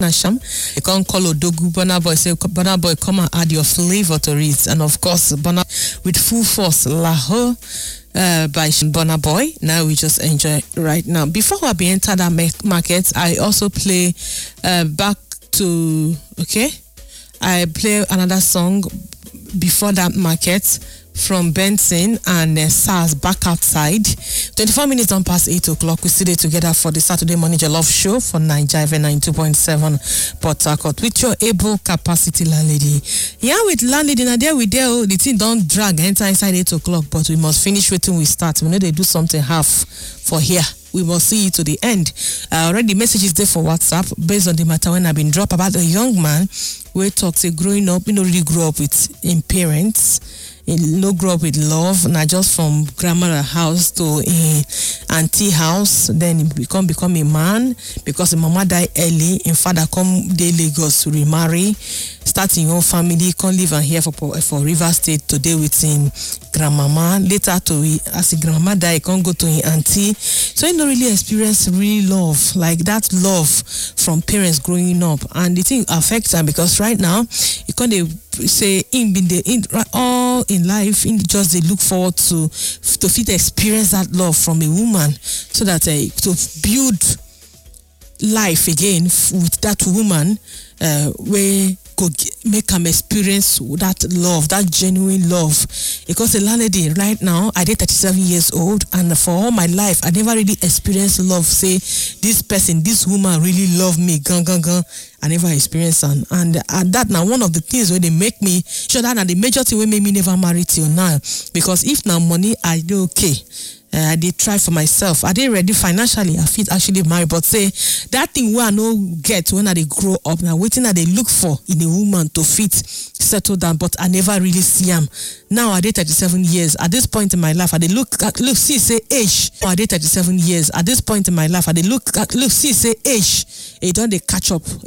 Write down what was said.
Nasham. You can't call Odogu Burna Boy, say Burna Boy, come and add your flavor to it. And of course, Burna with full force, Laho by Burna Boy. Now we just enjoy right now. Before we enter that market, I also play back to, I play another song before that market from Benson and SARS Back Outside. 24 minutes on past 8 o'clock. We sit there together for the Saturday Morning Jollof Show for Naija FM 92.7 Port Harcourt with your able capacity landlady. Yeah, with landlady, now there we there. The thing don't drag enter inside 8 o'clock, but we must finish waiting we start. We know they do something half for here. We must see it to the end. Already messages there for WhatsApp based on the matter when I've been dropped about a young man where talks growing up, really grew up with him parents. He no grow up with love, not just from grandmother house to auntie house. Then he become a man because the mama died early. In father come to Lagos to remarry, start in your family, come live and here for River State today with him grandmama. Later as the grandmama die, he can't go to his auntie. So he don't really experience real love, like that love from parents growing up. And the thing affects him because right now he can't say all in life, just they look forward to fit experience that love from a woman, so that to build life again with that woman, where could make them experience that love, that genuine love. Because the landlady right now, I did 37 years old, and for all my life, I never really experienced love. Say this person, this woman really love me, I never experienced that. And that now one of the things where they make me sure that the major thing will make me never marry till now. Because if now money, I do okay. I did try for myself. I did ready financially. I fit actually marry, but say that thing where I no get when I they grow up now, waiting that they look for in a woman to fit settle down, but I never really see them. Now I did 37 years. At this point in my life, I they look see say age. I did 37 years. At this point in my life, I they look see say age. It don't they catch up.